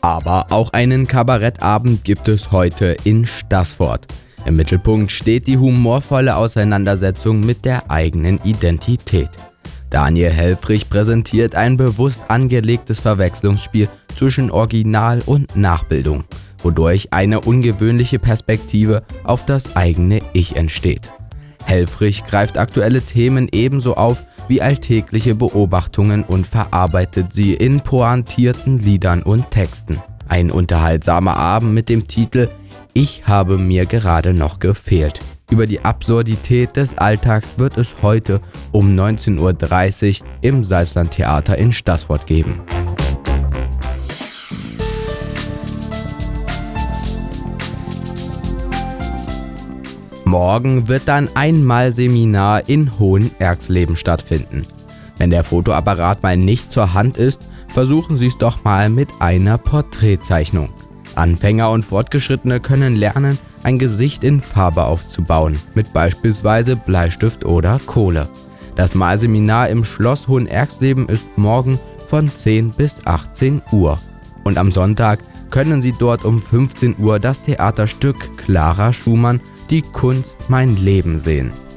Aber auch einen Kabarettabend gibt es heute in Staßfort. Im Mittelpunkt steht die humorvolle Auseinandersetzung mit der eigenen Identität. Daniel Helfrich präsentiert ein bewusst angelegtes Verwechslungsspiel zwischen Original und Nachbildung, wodurch eine ungewöhnliche Perspektive auf das eigene Ich entsteht. Helfrich greift aktuelle Themen ebenso auf wie alltägliche Beobachtungen und verarbeitet sie in pointierten Liedern und Texten. Ein unterhaltsamer Abend mit dem Titel »Ich habe mir gerade noch gefehlt«. Über die Absurdität des Alltags wird es heute um 19:30 Uhr im Salzland-Theater in Staßfort geben. Morgen wird dann ein Malseminar in Hohenerxleben stattfinden. Wenn der Fotoapparat mal nicht zur Hand ist, versuchen Sie es doch mal mit einer Porträtzeichnung. Anfänger und Fortgeschrittene können lernen, ein Gesicht in Farbe aufzubauen, mit beispielsweise Bleistift oder Kohle. Das Malseminar im Schloss Hohenerxleben ist morgen von 10 bis 18 Uhr. Und am Sonntag können Sie dort um 15 Uhr das Theaterstück Clara Schumann Die Kunst, mein Leben sehen.